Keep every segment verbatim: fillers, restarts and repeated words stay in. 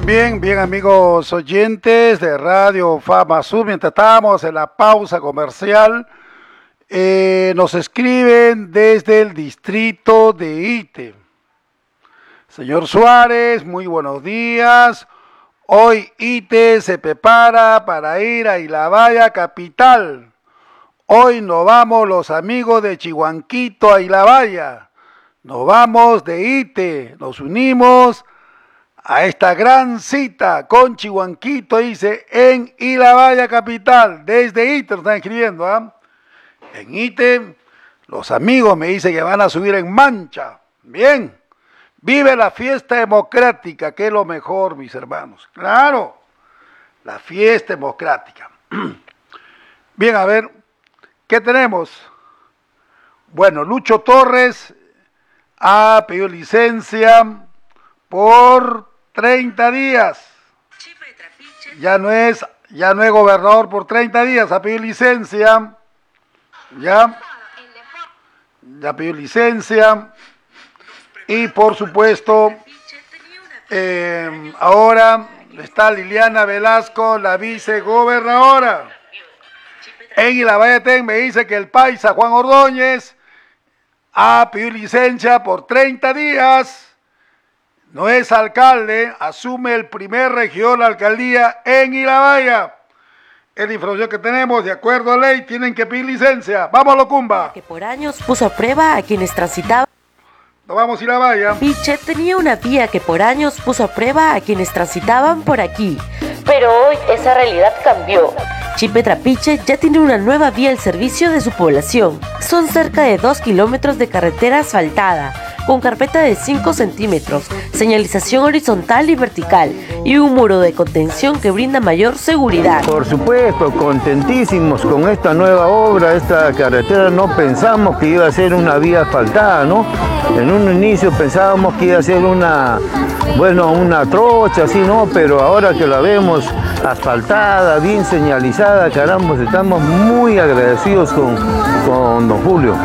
Bien, bien amigos oyentes de Radio Fama Sur, mientras estábamos en la pausa comercial, eh, nos escriben desde el distrito de Ite. Señor Suárez, muy buenos días. Hoy Ite se prepara para ir a Ilabaya capital. Hoy nos vamos los amigos de Chihuanquito a Ilabaya. Nos vamos de Ite, nos unimos a esta gran cita con Chihuanquito, dice, en Ilabaya capital. Desde Ite nos están escribiendo, ¿ah? ¿eh? En Ite, los amigos me dicen que van a subir en Mancha. Bien. Vive la fiesta democrática, que es lo mejor, mis hermanos. Claro, la fiesta democrática. Bien, a ver, ¿qué tenemos? Bueno, Lucho Torres ha pedido licencia por treinta días. Ya no es, ya no es gobernador por treinta días, ha pedido licencia. Ya, ya pidió licencia. Y por supuesto, eh, ahora está Liliana Velasco, la vicegobernadora. En Ilabayatén me dice que el paisa Juan Ordóñez ha pedido licencia por treinta días. No es alcalde, asume el primer regidor de la alcaldía en Ilabaya. Es la información que tenemos, de acuerdo a ley, tienen que pedir licencia. ¡Vamos, Locumba! Que por años puso a prueba a quienes transitaban. Nos vamos a Ilabaya. Piche tenía una vía que por años puso a prueba a quienes transitaban por aquí. Pero hoy esa realidad cambió. Chipe Trapiche ya tiene una nueva vía al servicio de su población. Son cerca de dos kilómetros de carretera asfaltada, con carpeta de cinco centímetros, señalización horizontal y vertical, y un muro de contención que brinda mayor seguridad. Por supuesto, contentísimos con esta nueva obra, esta carretera. No pensamos que iba a ser una vía asfaltada, ¿no? En un inicio pensábamos que iba a ser una, bueno, una trocha, así, ¿no? Pero ahora que la vemos asfaltada, bien señalizada, caramba, estamos muy agradecidos con, con don Julio.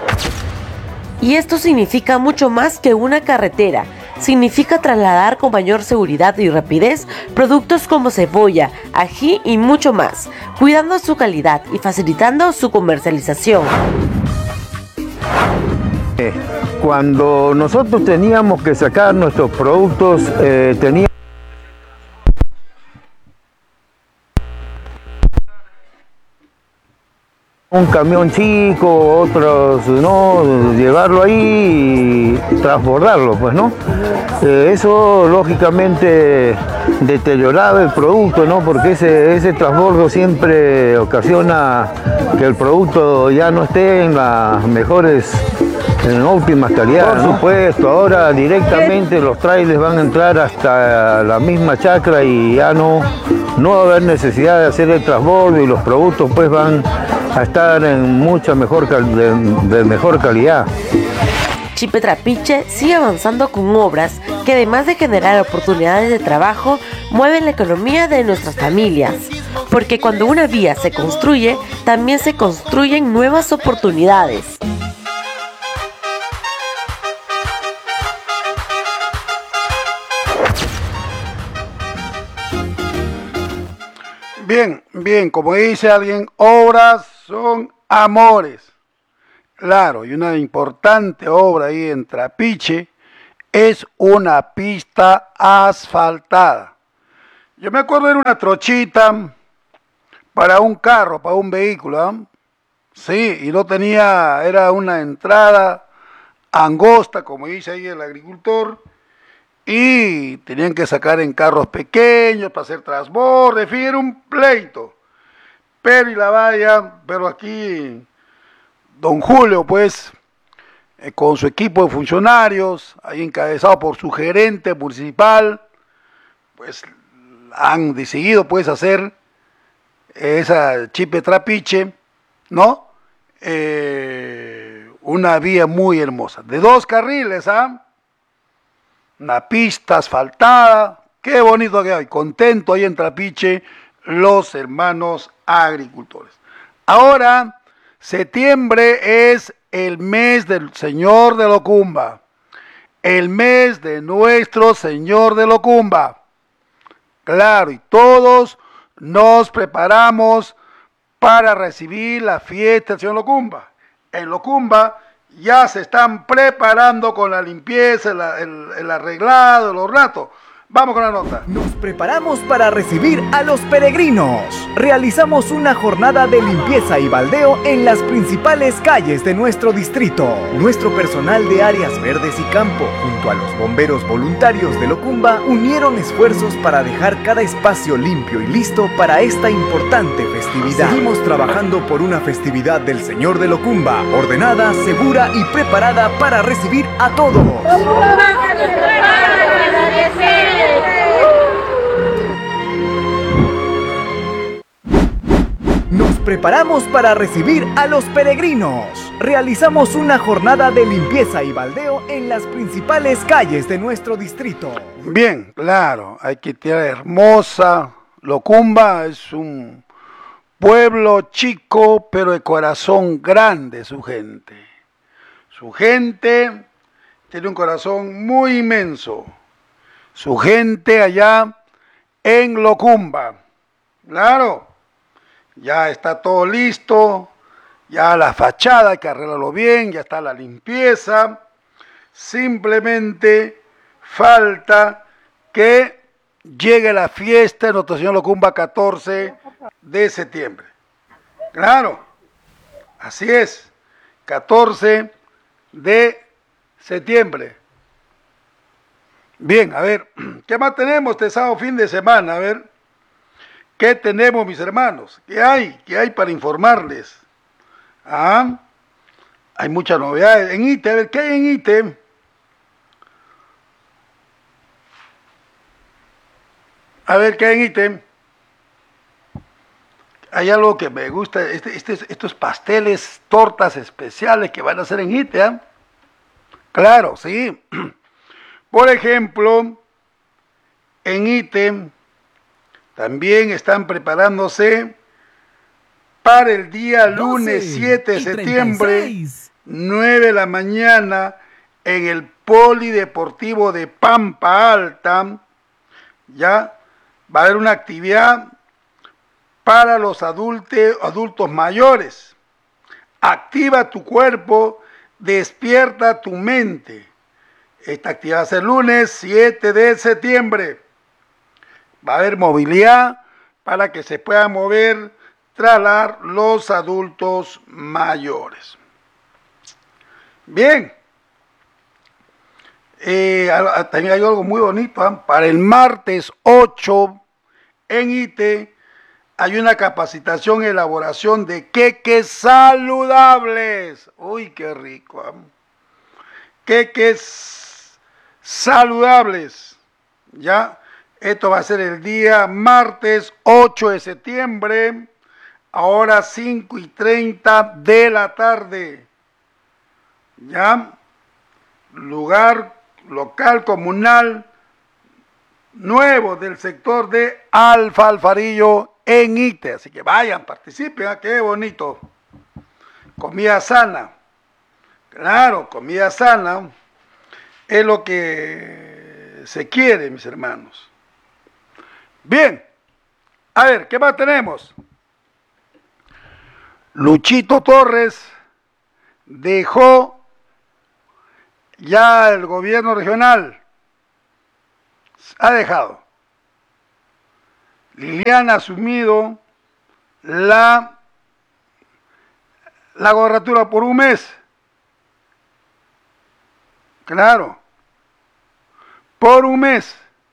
Y esto significa mucho más que una carretera. Significa trasladar con mayor seguridad y rapidez productos como cebolla, ají y mucho más, cuidando su calidad y facilitando su comercialización. Cuando nosotros teníamos que sacar nuestros productos, eh, teníamos un camión chico, otros no, llevarlo ahí y transbordarlo, pues, ¿no? Eh, eso lógicamente deterioraba el producto, ¿no? Porque ese, ese transbordo siempre ocasiona que el producto ya no esté en las mejores, en óptimas calidades. Por supuesto, ahora directamente los trailers van a entrar hasta la misma chacra y ya no, no va a haber necesidad de hacer el transbordo y los productos pues van a estar en mucha mejor, de, de mejor calidad. Chipe Trapiche sigue avanzando con obras que, además de generar oportunidades de trabajo, mueven la economía de nuestras familias. Porque cuando una vía se construye, también se construyen nuevas oportunidades. Bien, bien, como dice alguien, obras son amores. Claro, y una importante obra ahí en Trapiche es una pista asfaltada. Yo me acuerdo de una trochita para un carro, para un vehículo, ¿eh? Sí, y no tenía, era una entrada angosta, como dice ahí el agricultor, y tenían que sacar en carros pequeños para hacer transborde, en fin, era un pleito. Pero y la valla, pero aquí don Julio, pues, eh, con su equipo de funcionarios, ahí encabezado por su gerente municipal, pues han decidido pues hacer esa Chipe Trapiche, ¿no? Eh, una vía muy hermosa, de dos carriles, ¿ah? Una pista asfaltada, qué bonito que hay, contento ahí en Trapiche los hermanos agricultores. Ahora, septiembre es el mes del Señor de Locumba, el mes de nuestro Señor de Locumba. Claro, y todos nos preparamos para recibir la fiesta del señor Locumba. En Locumba ya se están preparando con la limpieza, el, el, el arreglado, los ratos. Vamos con la nota. Nos preparamos para recibir a los peregrinos. Realizamos una jornada de limpieza y baldeo en las principales calles de nuestro distrito. Nuestro personal de áreas verdes y campo, junto a los bomberos voluntarios de Locumba, unieron esfuerzos para dejar cada espacio limpio y listo para esta importante festividad. Seguimos trabajando por una festividad del Señor de Locumba, ordenada, segura y preparada para recibir a todos. Nos preparamos para recibir a los peregrinos. Realizamos una jornada de limpieza y baldeo en las principales calles de nuestro distrito. Bien, claro, hay que tierra hermosa. Locumba es un pueblo chico, pero de corazón grande su gente. Su gente tiene un corazón muy inmenso. Su gente allá en Locumba. Claro, ya está todo listo, ya la fachada hay que arreglarlo bien, ya está la limpieza. Simplemente falta que llegue la fiesta de Nuestro Señor Locumba catorce de septiembre. Claro, así es, catorce de septiembre. Bien, a ver, ¿qué más tenemos este sábado fin de semana? A ver, ¿qué tenemos, mis hermanos? ¿Qué hay? ¿Qué hay para informarles? Ah, hay muchas novedades. En I T E, a ver, ¿qué hay en I T E? A ver, ¿qué hay en I T E? Hay algo que me gusta, este, este, estos pasteles, tortas especiales que van a hacer en I T E, ¿eh? Claro, sí. Por ejemplo, en I T E también están preparándose para el día lunes siete de septiembre, nueve de la mañana, en el Polideportivo de Pampa Alta. Ya va a haber una actividad para los adultos, adultos mayores. Activa tu cuerpo, despierta tu mente. Esta actividad va a ser lunes siete de septiembre. Va a haber movilidad para que se puedan mover, trasladar los adultos mayores. Bien. Eh, también hay algo muy bonito, ¿eh? Para el martes ocho en I T E hay una capacitación en elaboración de queques saludables. Uy, qué rico. ¿eh? Queques saludables. Ya, esto va a ser el día martes ocho de septiembre, ahora cinco y treinta de la tarde. Ya, lugar local comunal nuevo del sector de Alfalfarillo en I T E. Así que vayan, participen, ¿eh? Qué bonito. Comida sana. Claro, comida sana es lo que se quiere, mis hermanos. Bien, a ver, ¿qué más tenemos? Luchito Torres dejó ya el gobierno regional. Ha dejado. Liliana ha asumido la, la gobernatura por un mes. Claro. Por un mes.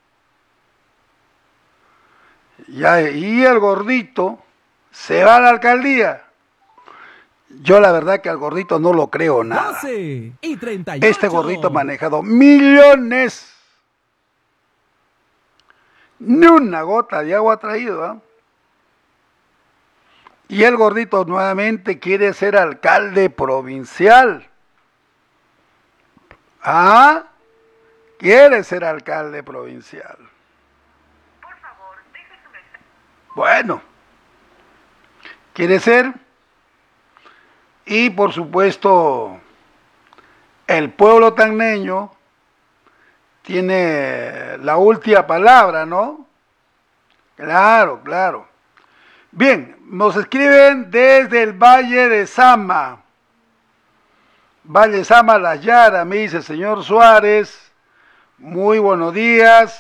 Ya, y el gordito se va a la alcaldía. Yo la verdad que al gordito no lo creo nada. doce y treinta y ocho. Este gordito ha manejado millones. Ni una gota de agua ha traído. ¿eh? Y el gordito nuevamente quiere ser alcalde provincial. Ah, quiere ser alcalde provincial. Por favor, deje su mensaje. Bueno, quiere ser. Y por supuesto, el pueblo tacneño tiene la última palabra, ¿no? Claro, claro. Bien, nos escriben desde el Valle de Sama. Valle de Sama, La Yara, me dice señor Suárez. Muy buenos días.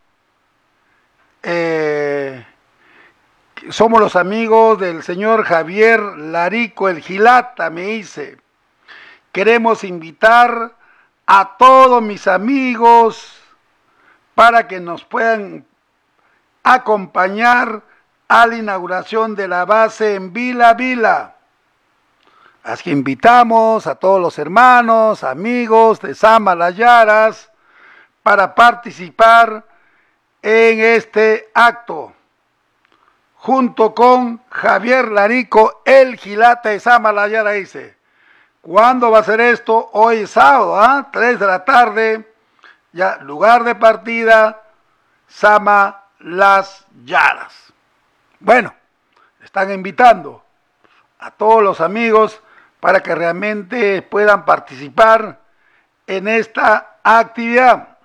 Eh, somos los amigos del señor Javier Larico, el Gilata, me dice. Queremos invitar a todos mis amigos para que nos puedan acompañar a la inauguración de la base en Vila Vila. Así que invitamos a todos los hermanos, amigos de Sama Las Yaras para participar en este acto, junto con Javier Larico, el Gilata de Sama Las Yaras, dice. ¿Cuándo va a ser esto? Hoy es sábado, ¿ah? tres de la tarde, ya, lugar de partida, Sama Las Yaras. Bueno, están invitando a todos los amigos para que realmente puedan participar en esta actividad.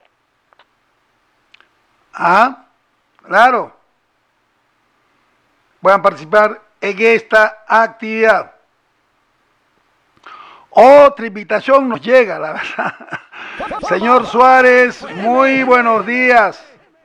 Ah, claro. Puedan participar en esta actividad. Otra invitación nos llega, la verdad. Señor Suárez, muy buenos días.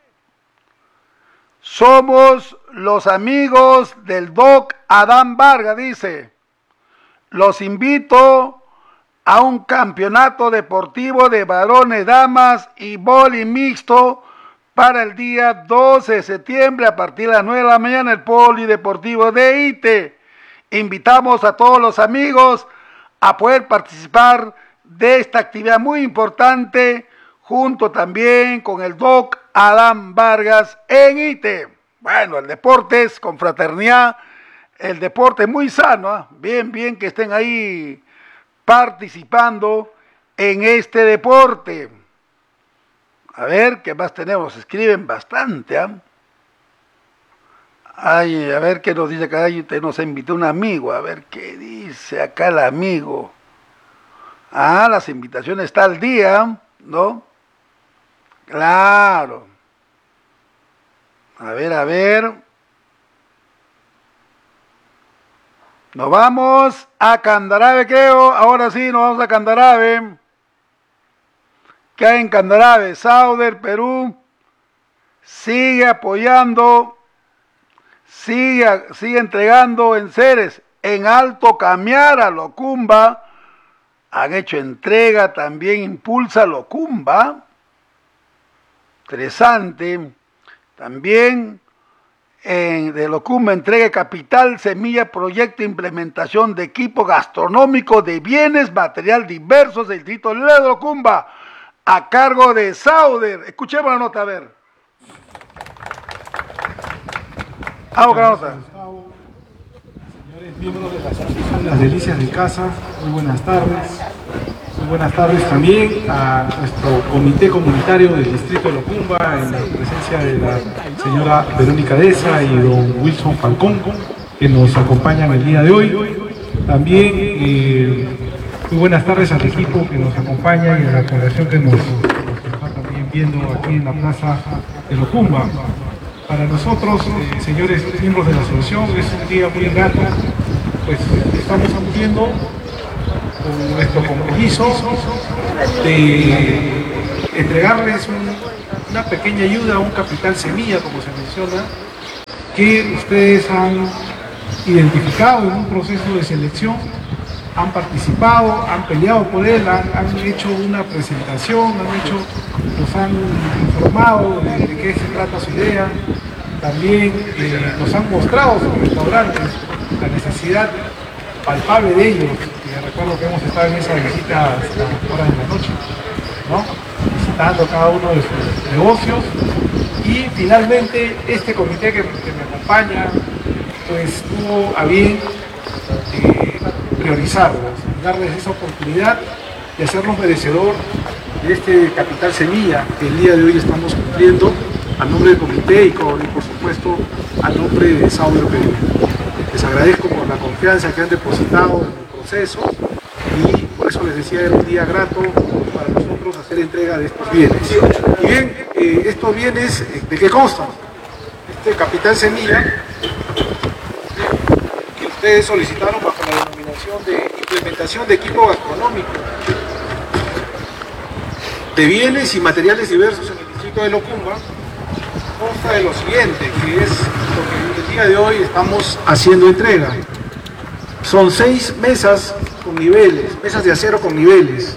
Somos los amigos del Doc Adán Vargas, dice. Los invito a un campeonato deportivo de varones, damas y vóley mixto para el día doce de septiembre a partir de las nueve de la mañana, el Polideportivo de Ite. Invitamos a todos los amigos a poder participar de esta actividad muy importante, junto también con el Doc Adán Vargas en Ite. Bueno, el deporte es con fraternidad, el deporte es muy sano, ¿eh? bien, bien que estén ahí participando en este deporte. A ver, ¿qué más tenemos? Escriben bastante, ¿ah? ¿eh? Ay, a ver qué nos dice acá. Usted nos invitó un amigo. A ver qué dice acá el amigo. Ah, las invitaciones está al día, ¿no? Claro. A ver, a ver. Nos vamos a Candarave, creo. Ahora sí, nos vamos a Candarave. ¿Qué hay en Candarave? Sauder, Perú. Sigue apoyando. Sigue, sigue entregando enseres. En Alto Camiara, Locumba, han hecho entrega, también Impulsa Locumba. Interesante. También en, de Locumba entrega Capital Semilla, proyecto de implementación de equipo gastronómico de bienes, material diversos del distrito de Locumba, a cargo de Sauder. Escuchemos la nota, a ver. Vamos con la nota. Señores miembros de la Asociación Las Delicias de Casa, muy buenas tardes. Muy buenas tardes también a nuestro comité comunitario del distrito de Locumba, en la presencia de la señora Verónica Deza y don Wilson Falcón, que nos acompañan el día de hoy. También eh, muy buenas tardes al equipo que nos acompaña y a la población que nos, nos está también viendo aquí en la plaza de Locumba. Para nosotros, eh, señores miembros de la asociación, es un día muy grato, pues estamos cumpliendo con nuestro compromiso de entregarles un, una pequeña ayuda, un capital semilla, como se menciona, que ustedes han identificado en un proceso de selección, han participado, han peleado por él, han, han hecho una presentación, han hecho, nos han informado de, de qué se trata su idea, también eh, nos han mostrado sus restaurantes, la necesidad palpable de ellos. Y recuerdo que hemos estado en esa visita hasta horas de la noche, ¿no? Visitando cada uno de sus negocios, y finalmente este comité que, que me acompaña pues tuvo a bien eh, priorizarlos, darles esa oportunidad de hacernos merecedor de este capital semilla que el día de hoy estamos cumpliendo a nombre del comité y, con, y por supuesto a nombre de Sauder Perú. Les agradezco por la confianza que han depositado en el proceso, y por eso les decía, era un día grato para nosotros hacer entrega de estos bienes. Y bien, eh, estos bienes, ¿de qué constan? este capital semilla que ustedes solicitaron bajo la denominación de implementación de equipo gastronómico de bienes y materiales diversos en el distrito de Locumba, consta de lo siguiente, que es lo que el día de hoy estamos haciendo entrega. Son seis mesas con niveles, mesas de acero con niveles.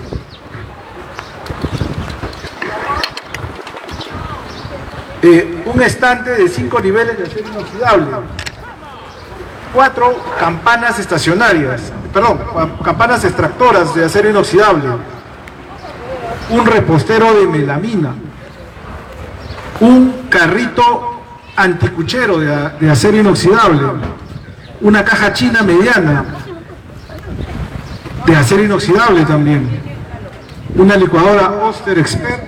Eh, un estante de cinco niveles de acero inoxidable. Cuatro campanas estacionarias, perdón, campanas extractoras de acero inoxidable. Un repostero de melamina. Un carrito anticuchero de, de acero inoxidable. Una caja china mediana de acero inoxidable también. Una licuadora Oster Expert.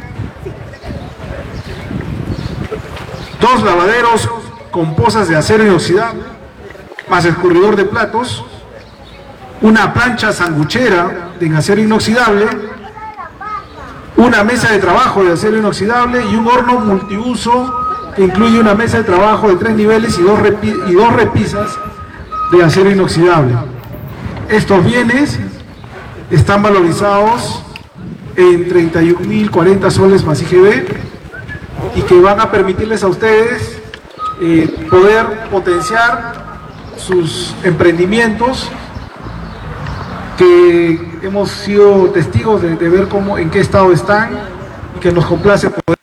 Dos lavaderos con pozas de acero inoxidable, más escurridor de platos. Una plancha sanguchera de acero inoxidable. Una mesa de trabajo de acero inoxidable y un horno multiuso que incluye una mesa de trabajo de tres niveles y dos, repi y dos repisas de acero inoxidable. Estos bienes están valorizados en treinta y un mil cuarenta soles más I G B y que van a permitirles a ustedes eh, poder potenciar sus emprendimientos, que hemos sido testigos de, de ver cómo, en qué estado están, y que nos complace poder.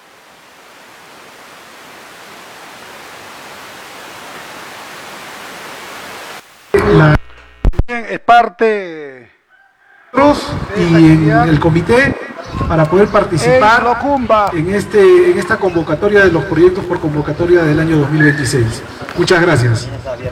La... Es parte y en el comité para poder participar en, este, en esta convocatoria de los proyectos por convocatoria del año dos mil veintiséis. Muchas gracias.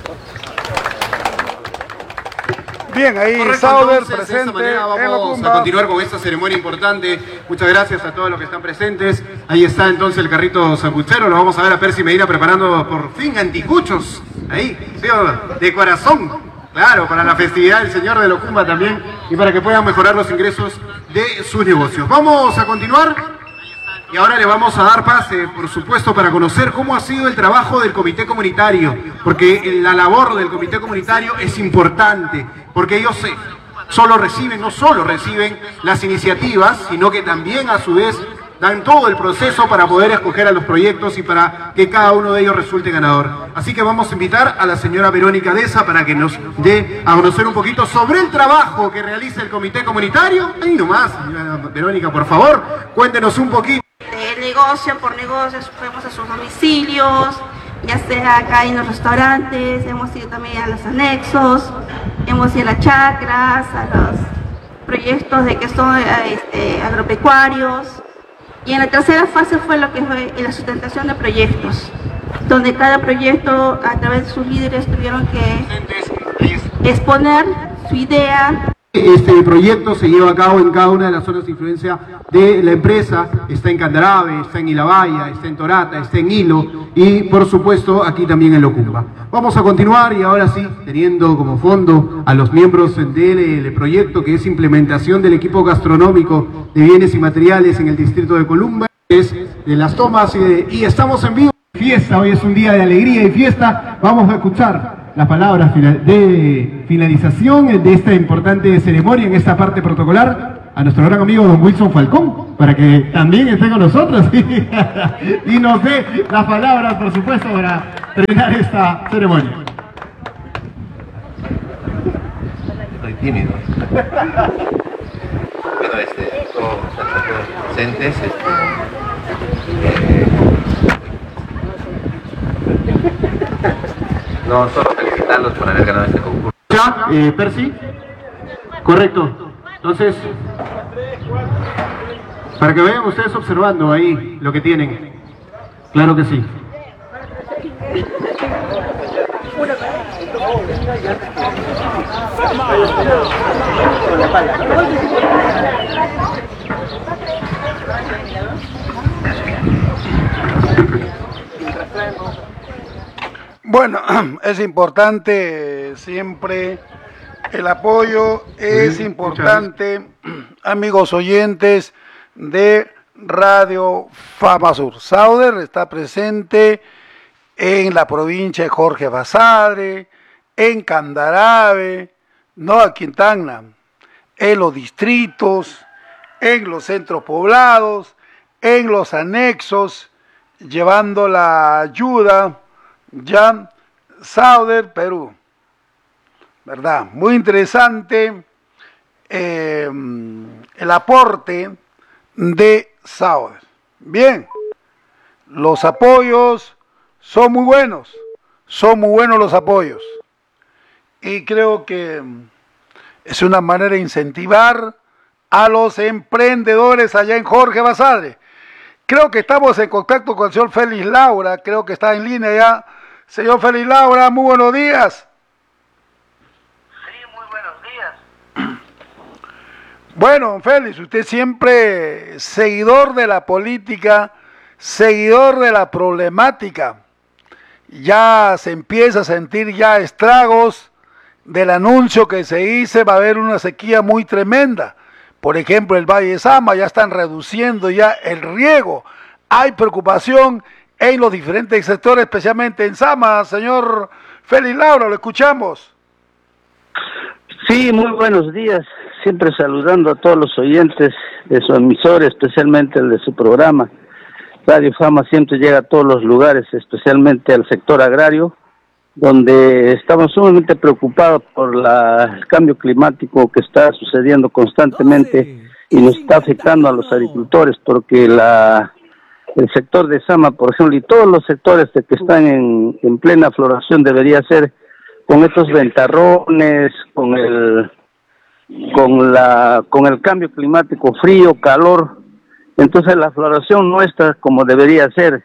Bien, ahí Correcto, Sauder entonces, presente. de esta manera vamos a continuar con esta ceremonia importante. Muchas gracias a todos los que están presentes. Ahí está entonces el carrito sanguchero. Lo vamos a ver a Percy Medina preparando por fin anticuchos. Ahí, ¿sí? De corazón. Claro, para la festividad del Señor de Locumba también y para que puedan mejorar los ingresos de sus negocios. Vamos a continuar y ahora le vamos a dar pase, por supuesto, para conocer cómo ha sido el trabajo del comité comunitario, porque la labor del comité comunitario es importante, porque ellos se, solo reciben, no solo reciben las iniciativas, sino que también a su vez dan todo el proceso para poder escoger a los proyectos y para que cada uno de ellos resulte ganador. Así que vamos a invitar a la señora Verónica Deza para que nos dé a conocer un poquito sobre el trabajo que realiza el comité comunitario. Ahí nomás, señora Verónica, por favor, cuéntenos un poquito. De negocio por negocio, fuimos a sus domicilios, ya sea acá en los restaurantes, hemos ido también a los anexos, hemos ido a las chacras, a los proyectos de que son este, agropecuarios. Y en la tercera fase fue lo que fue la sustentación de proyectos, donde cada proyecto a través de sus líderes tuvieron que exponer su idea. Este proyecto se lleva a cabo en cada una de las zonas de influencia de la empresa. Está en Candarave, está en Ilabaya, está en Torata, está en Hilo y por supuesto aquí también en Locumba. Vamos a continuar y ahora sí, teniendo como fondo a los miembros del proyecto que es implementación del equipo gastronómico de bienes y materiales en el distrito de Columba, es de las tomas y, de, y estamos en vivo. Fiesta, hoy es un día de alegría y fiesta. Vamos a escuchar las palabras de finalización de esta importante ceremonia en esta parte protocolar a nuestro gran amigo don Wilson Falcón, para que también esté con nosotros y nos dé las palabras, por supuesto, para terminar esta ceremonia. Estoy tímido. Bueno, este, todos los presentes, este, eh, no solo felicitarlos por haber ganado este concurso. ¿Ya, eh, Percy? Correcto. Entonces, para que vayan ustedes observando ahí lo que tienen. Claro que sí. Bueno, es importante siempre el apoyo, es importante, amigos oyentes de Radio Fama Sur. Sauder está presente en la provincia de Jorge Basadre, en Candarave, no aquí en Tacna, en los distritos, en los centros poblados, en los anexos, llevando la ayuda, ya, Sauder, Perú, ¿verdad? Muy interesante eh, el aporte de Sauder. Bien, los apoyos son muy buenos, son muy buenos los apoyos, y creo que es una manera de incentivar a los emprendedores allá en Jorge Basadre. Creo que estamos en contacto con el señor Félix Laura, creo que está en línea ya. Señor Félix Laura, muy buenos días. Sí, muy buenos días. Bueno, Félix, usted siempre seguidor de la política, seguidor de la problemática. Ya se empieza a sentir ya estragos del anuncio que se hizo, va a haber una sequía muy tremenda. Por ejemplo, el Valle de Sama ya están reduciendo ya el riego. Hay preocupación en los diferentes sectores, especialmente en Sama. Señor Félix Laura, lo escuchamos. Sí, muy buenos días. Siempre saludando a todos los oyentes de su emisora, especialmente el de su programa. Radio Fama siempre llega a todos los lugares, especialmente al sector agrario, donde estamos sumamente preocupados por la, el cambio climático que está sucediendo constantemente y nos está afectando a los agricultores, porque la el sector de Sama, por ejemplo, y todos los sectores de que están en, en plena floración debería ser con estos ventarrones, con el con la con el cambio climático, frío, calor, entonces la floración no está como debería ser.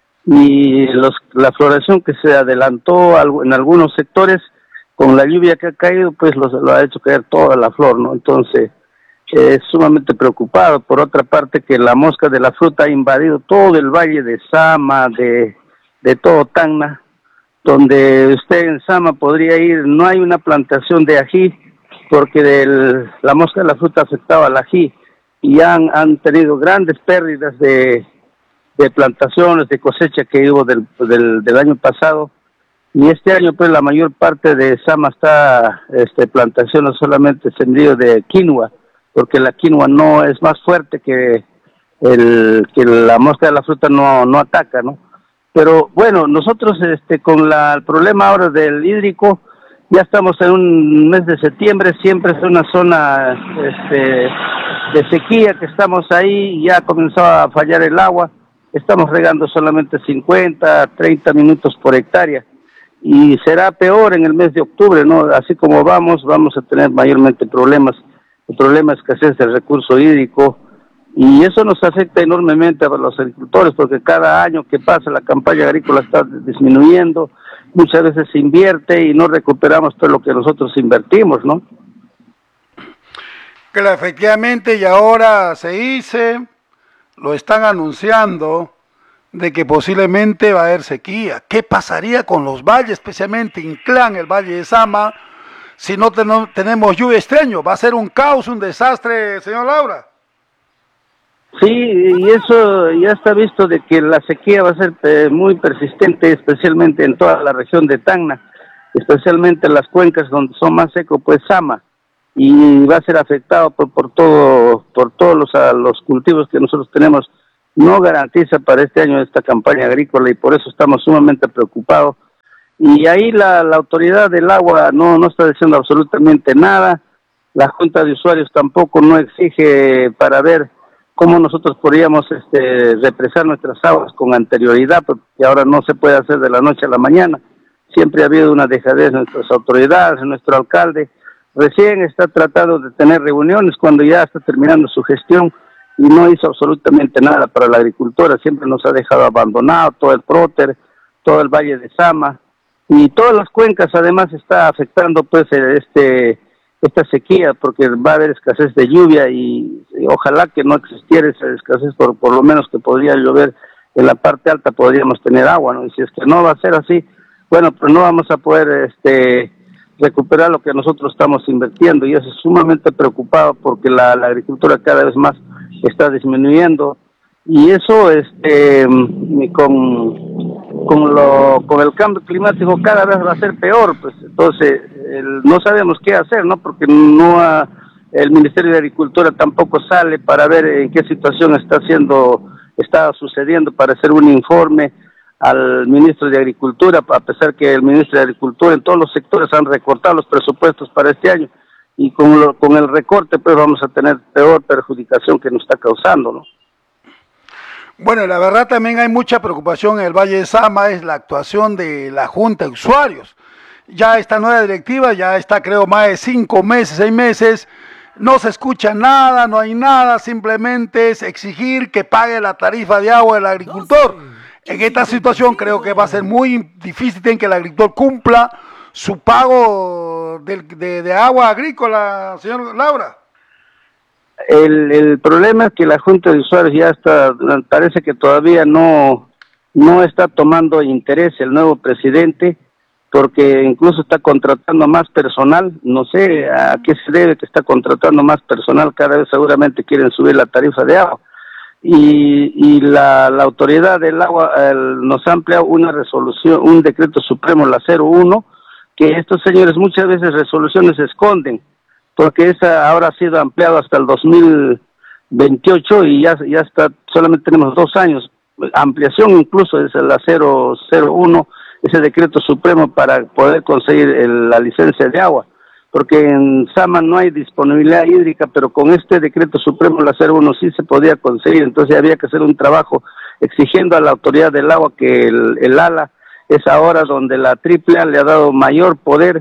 Y los, la floración que se adelantó en algunos sectores, con la lluvia que ha caído, pues los, lo ha hecho caer toda la flor, ¿no? Entonces, eh, es sumamente preocupado. Por otra parte, que la mosca de la fruta ha invadido todo el valle de Sama, de, de todo Tacna, donde usted en Sama podría ir, no hay una plantación de ají, porque del, la mosca de la fruta afectaba al ají, y han, han tenido grandes pérdidas de de plantaciones, de cosecha que hubo del, del, del año pasado, y este año pues la mayor parte de Sama está este, plantaciones solamente sembrío de quinoa, porque la quinoa no es más fuerte que el que la mosca de la fruta no, no ataca, ¿no? Pero bueno, nosotros este con la, el problema ahora del hídrico, ya estamos en un mes de septiembre, siempre es una zona este, de sequía que estamos ahí, ya comenzó a fallar el agua. Estamos regando solamente cincuenta, treinta minutos por hectárea, y será peor en el mes de octubre, ¿no? Así como vamos, vamos a tener mayormente problemas, el problema de escasez del recurso hídrico, y eso nos afecta enormemente a los agricultores, porque cada año que pasa la campaña agrícola está disminuyendo, muchas veces se invierte y no recuperamos todo lo que nosotros invertimos, ¿no? Claro, efectivamente, y ahora se dice, lo están anunciando, de que posiblemente va a haber sequía. ¿Qué pasaría con los valles, especialmente Inclán, el Valle de Sama, si no ten tenemos lluvia este año? ¿Va a ser un caos, un desastre, señor Laura? Sí, y eso ya está visto de que la sequía va a ser eh, muy persistente, especialmente en toda la región de Tacna, especialmente en las cuencas donde son más secos, pues Sama, y va a ser afectado por, por todo por todos los, a, los cultivos que nosotros tenemos. No garantiza para este año esta campaña agrícola, y por eso estamos sumamente preocupados. Y ahí la, la autoridad del agua no, no está diciendo absolutamente nada, la Junta de Usuarios tampoco no exige para ver cómo nosotros podríamos este, represar nuestras aguas con anterioridad, porque ahora no se puede hacer de la noche a la mañana. Siempre ha habido una dejadez de nuestras autoridades, de nuestro alcalde. Recién está tratando de tener reuniones cuando ya está terminando su gestión, y no hizo absolutamente nada para la agricultura. Siempre nos ha dejado abandonado todo el Próter, todo el Valle de Sama, y todas las cuencas además está afectando pues este esta sequía, porque va a haber escasez de lluvia, y, y ojalá que no existiera esa escasez, por, por lo menos que podría llover en la parte alta, podríamos tener agua, ¿no? Y si es que no va a ser así, bueno, pues no vamos a poder este recuperar lo que nosotros estamos invirtiendo, y eso es sumamente preocupado, porque la, la agricultura cada vez más está disminuyendo, y eso este con con lo con el cambio climático cada vez va a ser peor, pues entonces el, no sabemos qué hacer, ¿no? Porque no ha, el Ministerio de Agricultura tampoco sale para ver en qué situación está haciendo, está sucediendo, para hacer un informe al ministro de Agricultura, a pesar que el ministro de Agricultura en todos los sectores han recortado los presupuestos para este año, y con, lo, con el recorte pues vamos a tener peor perjudicación que nos está causando, ¿no? Bueno, la verdad también hay mucha preocupación en el Valle de Sama, es la actuación de la Junta de Usuarios. Ya esta nueva directiva ya está, creo, más de cinco meses, seis meses, no se escucha nada, no hay nada, simplemente es exigir que pague la tarifa de agua del agricultor. En esta situación creo que va a ser muy difícil en que el agricultor cumpla su pago de, de, de agua agrícola, señor Laura. El, el problema es que la Junta de Usuarios ya está, parece que todavía no, no está tomando interés el nuevo presidente, porque incluso está contratando más personal, no sé a qué se debe que está contratando más personal, cada vez seguramente quieren subir la tarifa de agua. Y, y la, la autoridad del agua el, nos ha ampliado una resolución, un decreto supremo, la cero uno, que estos señores muchas veces resoluciones se esconden, porque esa ahora ha sido ampliado hasta el dos mil veintiocho y ya, ya está, solamente tenemos dos años, ampliación incluso es la cero cero uno, ese decreto supremo para poder conseguir el, la licencia de agua, porque en Sama no hay disponibilidad hídrica, pero con este decreto supremo, la cero uno, sí se podía conseguir, entonces había que hacer un trabajo exigiendo a la autoridad del agua que el, el ALA es ahora donde la triple A le ha dado mayor poder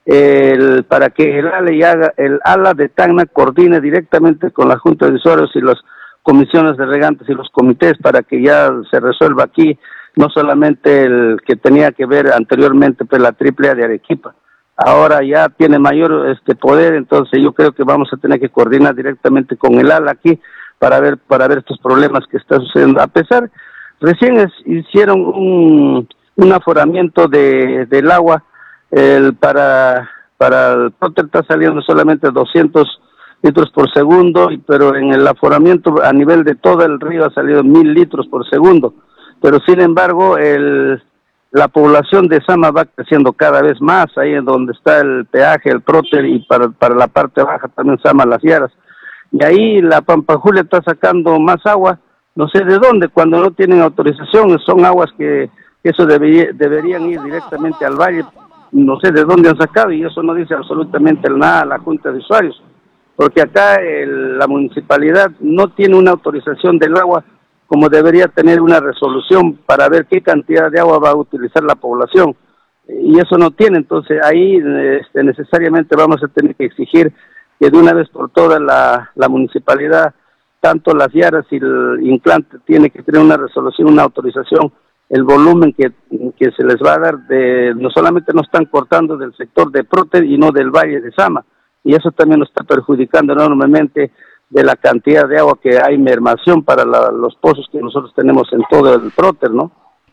el, para que el ALA, y haga, el ALA de Tacna coordine directamente con la Junta de Usuarios y las comisiones de regantes y los comités para que ya se resuelva aquí, no solamente el que tenía que ver anteriormente pues la triple A de Arequipa. Ahora ya tiene mayor este poder, entonces yo creo que vamos a tener que coordinar directamente con el ALA aquí para ver para ver estos problemas que están sucediendo. A pesar, recién es, hicieron un, un aforamiento de, del agua, el, para, para el Próter está saliendo solamente doscientos litros por segundo, pero en el aforamiento a nivel de todo el río ha salido mil litros por segundo, pero sin embargo el... la población de Sama va creciendo cada vez más, ahí es donde está el peaje, el Próter, y para, para la parte baja también Sama Las Yaras. Y ahí la Pampajulia está sacando más agua, no sé de dónde, cuando no tienen autorización, son aguas que, que eso debería, deberían ir directamente al valle, no sé de dónde han sacado, y eso no dice absolutamente nada a la Junta de Usuarios, porque acá el, la municipalidad no tiene una autorización del agua como debería tener una resolución para ver qué cantidad de agua va a utilizar la población, y eso no tiene. Entonces ahí este, necesariamente vamos a tener que exigir que de una vez por todas la, la municipalidad, tanto Las Yaras y el Inclán, tiene que tener una resolución, una autorización, el volumen que, que se les va a dar, de no solamente nos están cortando del sector de Próter y no del Valle de Sama, y eso también nos está perjudicando enormemente de la cantidad de agua que hay mermación para la, los pozos que nosotros tenemos en todo el Próter, ¿no?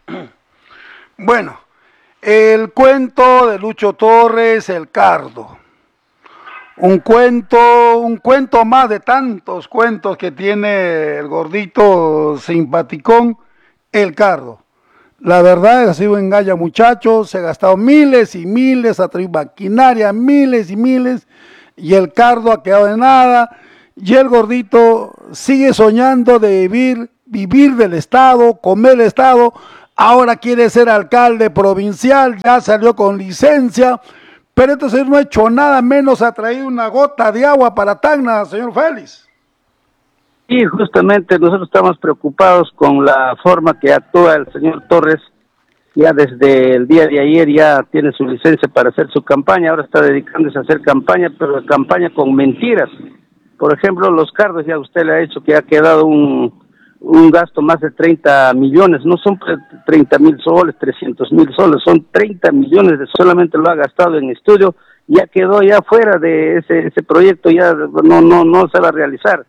Bueno, el cuento de Lucho Torres, El Cardo. Un cuento, un cuento más de tantos cuentos que tiene el gordito simpaticón, El Cardo. La verdad es que ha sido un engaño, muchachos, se ha gastado miles y miles, ha traído maquinaria, miles y miles, y el Cardo ha quedado de nada. Y el gordito sigue soñando de vivir, vivir del Estado, comer el Estado, ahora quiere ser alcalde provincial, ya salió con licencia, pero entonces no ha hecho nada, menos ha traído una gota de agua para Tacna, señor Félix. Y justamente nosotros estamos preocupados con la forma que actúa el señor Torres, ya desde el día de ayer ya tiene su licencia para hacer su campaña, ahora está dedicándose a hacer campaña, pero campaña con mentiras. Por ejemplo, los cardos, ya usted le ha dicho que ha quedado un, un gasto más de treinta millones, no son treinta mil soles, trescientos mil soles, son treinta millones, de solamente lo ha gastado en estudio, ya quedó ya fuera de ese, ese proyecto, ya no, no, no se va a realizar.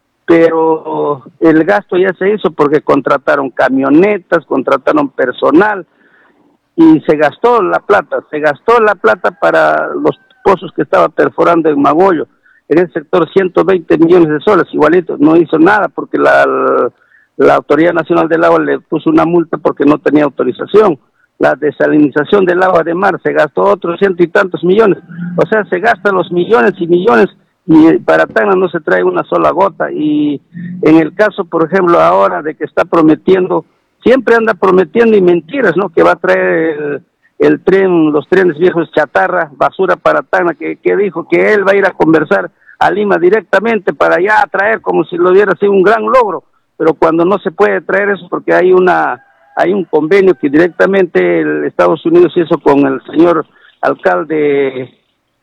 Pero el gasto ya se hizo porque contrataron camionetas, contrataron personal y se gastó la plata, se gastó la plata para los pozos que estaba perforando en Magollo. En el sector ciento veinte millones de soles, igualito, no hizo nada porque la, la Autoridad Nacional del Agua le puso una multa porque no tenía autorización. La desalinización del agua de mar se gastó otros ciento y tantos millones. O sea, se gastan los millones y millones y para Tacna no se trae una sola gota. Y en el caso, por ejemplo, ahora de que está prometiendo, siempre anda prometiendo y mentiras, ¿no? Que va a traer el, el tren, los trenes viejos chatarra, basura para Tacna, que, que dijo que él va a ir a conversar a Lima directamente para allá traer como si lo hubiera sido un gran logro. Pero cuando no se puede traer eso porque hay una hay un convenio que directamente el Estados Unidos hizo con el señor alcalde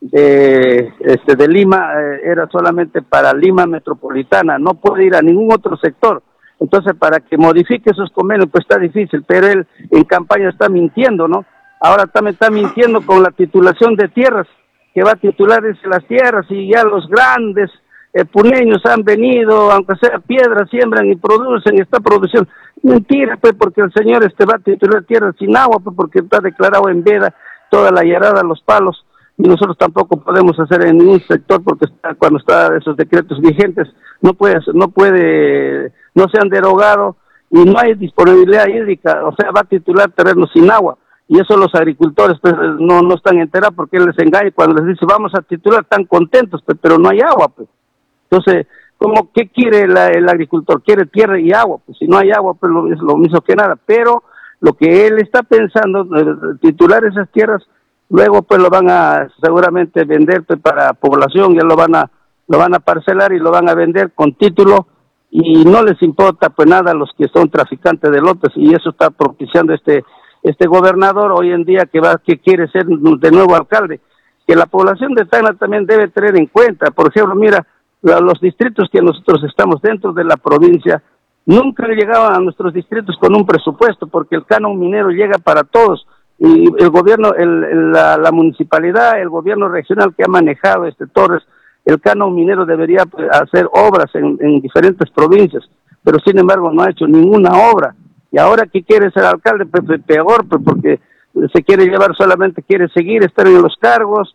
de este de Lima, eh, era solamente para Lima metropolitana, no puede ir a ningún otro sector. Entonces, para que modifique esos convenios, pues está difícil, pero él en campaña está mintiendo, ¿no? Ahora también está mintiendo con la titulación de tierras, que va a titular las tierras y ya los grandes eh, puneños han venido, aunque sea piedras, siembran y producen y está produciendo. Mentira, pues, porque el señor este va a titular tierras sin agua, pues, porque está declarado en veda toda la yarada, los palos, y nosotros tampoco podemos hacer en ningún sector porque está, cuando están esos decretos vigentes, no puede, no puede, no se han derogado y no hay disponibilidad hídrica, o sea, va a titular terrenos sin agua. Y eso los agricultores pues no, no están enterados porque él les engaña cuando les dice vamos a titular, están contentos, pues, pero no hay agua, pues. Entonces, ¿cómo, qué quiere la, el agricultor? Quiere tierra y agua, pues si no hay agua, pues lo, es lo mismo que nada. Pero lo que él está pensando, titular esas tierras, luego pues lo van a seguramente vender pues, para población, ya lo van a lo van a parcelar y lo van a vender con título y no les importa pues nada a los que son traficantes de lotes y eso está propiciando este este gobernador hoy en día que va que quiere ser de nuevo alcalde, que la población de Tacna también debe tener en cuenta. Por ejemplo, mira, los distritos que nosotros estamos dentro de la provincia nunca llegaban a nuestros distritos con un presupuesto porque el canon minero llega para todos y el gobierno, el, el, la, la municipalidad, el gobierno regional que ha manejado este Torres, el canon minero debería hacer obras en, en diferentes provincias, pero sin embargo no ha hecho ninguna obra. Y ahora que quiere ser alcalde, pues, peor, pues, porque se quiere llevar solamente, quiere seguir, estar en los cargos,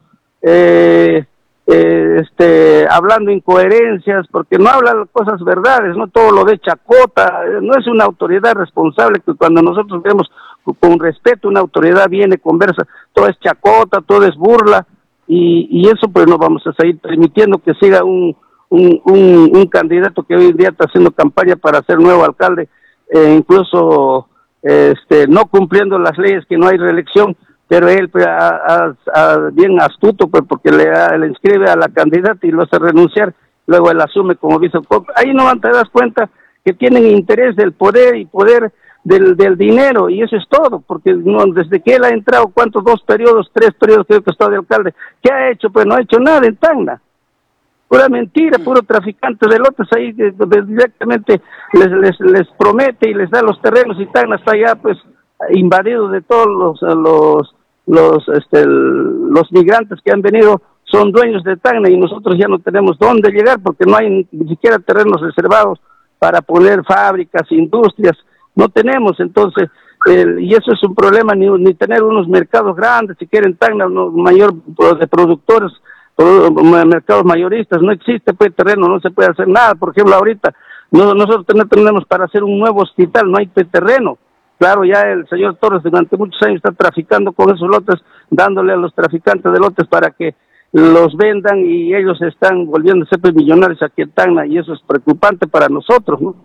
eh, eh, este, hablando incoherencias, porque no habla cosas verdades, no todo lo de chacota, no es una autoridad responsable que cuando nosotros vemos con respeto una autoridad viene, conversa, todo es chacota, todo es burla, y, y eso pues no vamos a seguir permitiendo que siga un, un, un, un candidato que hoy en día está haciendo campaña para ser nuevo alcalde, Eh, incluso este no cumpliendo las leyes, que no hay reelección, pero él pues, a, a, a, bien astuto pues porque le, a, le inscribe a la candidata y lo hace renunciar, luego él asume como vice. Ahí no te das cuenta que tienen interés del poder y poder del, del dinero, y eso es todo, porque no, desde que él ha entrado, ¿cuántos? Dos periodos, tres periodos creo que ha estado de alcalde, ¿qué ha hecho? Pues no ha hecho nada en Tacna. Pura mentira, puro traficante de lotes ahí que directamente les, les les promete y les da los terrenos y Tacna está ya pues invadido de todos los los los este los migrantes que han venido, son dueños de Tacna y nosotros ya no tenemos dónde llegar porque no hay ni, ni siquiera terrenos reservados para poner fábricas, industrias, no tenemos. Entonces el, y eso es un problema, ni, ni tener unos mercados grandes, si quieren Tacna, uno mayor de productores, mercados mayoristas, no existe pues terreno, no se puede hacer nada. Por ejemplo, ahorita no, nosotros no tenemos para hacer un nuevo hospital, no hay terreno. Claro, ya el señor Torres durante muchos años está traficando con esos lotes, dándole a los traficantes de lotes para que los vendan y ellos están volviéndose pues millonarios aquí en Tacna y eso es preocupante para nosotros, ¿no?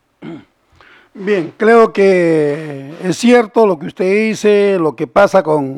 Bien, creo que es cierto lo que usted dice, lo que pasa con